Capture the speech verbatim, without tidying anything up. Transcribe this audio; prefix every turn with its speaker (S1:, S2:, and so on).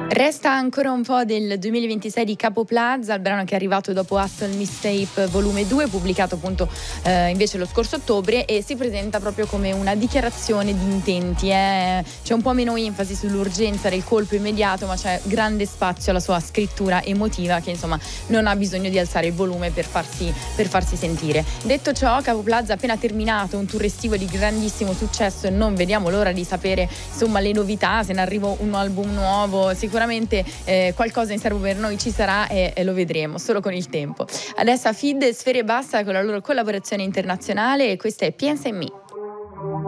S1: Resta ancora un po' del duemilaventisei di Capo Plaza, il brano che è arrivato dopo Hustle Mixtape volume due, pubblicato appunto eh, invece lo scorso ottobre, e si presenta proprio come una dichiarazione di intenti. Eh. C'è un po' meno enfasi sull'urgenza del colpo immediato, ma c'è grande spazio alla sua scrittura emotiva, che insomma non ha bisogno di alzare il volume per farsi, per farsi sentire. Detto ciò, Capo Plaza ha appena terminato un tour estivo di grandissimo successo e non vediamo l'ora di sapere insomma le novità, se ne arriva un album nuovo. Sicuramente eh, qualcosa in serbo per noi ci sarà e, e lo vedremo solo con il tempo. Adesso a Feed Sfere Basta con la loro collaborazione internazionale, e questa è Piensa in Me.